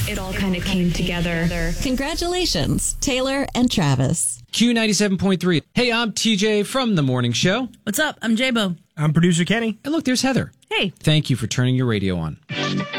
it all kind of came together. Congratulations, Taylor and Travis. Q97.3. Hey, I'm TJ from The Morning Show. What's up? I'm J-Bo. I'm producer Kenny. And look, there's Heather. Hey. Thank you for turning your radio on.